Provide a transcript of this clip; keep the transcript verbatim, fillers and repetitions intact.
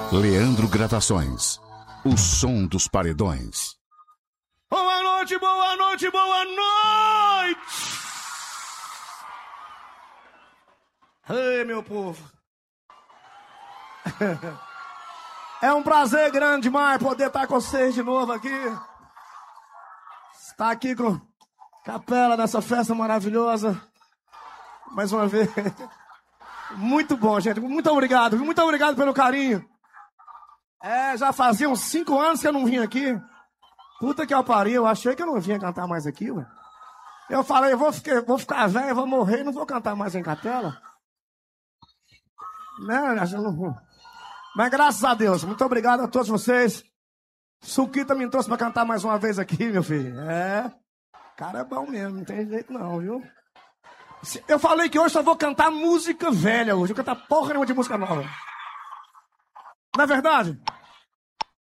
Leandro Gravações, o som dos paredões. Boa noite, boa noite, boa noite! Ei, meu povo! É um prazer grande demais poder estar com vocês de novo aqui. Estar aqui com Capela nessa festa maravilhosa. Mais uma vez. Muito bom, gente. Muito obrigado. Muito obrigado pelo carinho. É, já fazia uns cinco anos que eu não vim aqui. Puta que eu pariu. Eu achei que eu não vinha cantar mais aqui, ué. Eu falei, vou ficar, vou ficar velho, vou morrer, não vou cantar mais em Capela. Não, eu não vou. Mas graças a Deus, muito obrigado a todos vocês. Suquita me trouxe pra cantar mais uma vez aqui, meu filho. É, cara é bom mesmo, não tem jeito não, viu? Eu falei que hoje só vou cantar música velha hoje. Vou cantar porra nenhuma de música nova. Não é verdade?